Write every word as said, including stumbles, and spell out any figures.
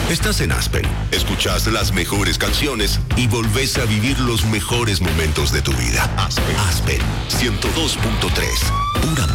Estás en Aspen, escuchas las mejores canciones y volvés a vivir los mejores momentos de tu vida. Aspen, Aspen ciento dos punto tres, pura